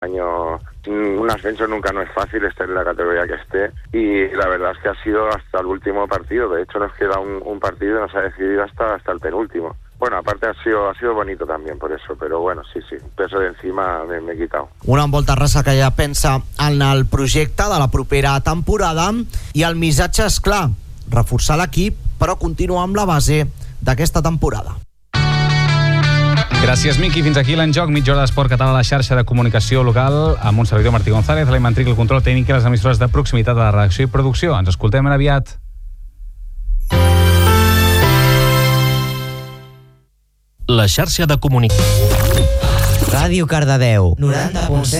Un ascenso nunca no es fácil, estar en la categoría que esté, y la verdad es que ha sido hasta el último partido. De hecho nos queda un partido y nos ha decidido hasta el penúltimo. Bueno, aparte ha sido bonito también por eso, pero bueno, sí, peso de encima me he quitado. Una Envolta Arrasa que ja pensa en el projecte de la propera temporada, i el missatge és clar, reforçar l'equip, però continuar amb la base d'aquesta temporada. Gràcies, Miqui. Fins aquí l'Enjoc, mitja hora d'esport català a la xarxa de comunicació local, amb un servidor, Martí González, a l'Aimantric, el control tècnic i les emissores de proximitat de la redacció i producció. Ens escoltem ben aviat. La xarxa de comunicació. Ràdio Cardedeu 90.7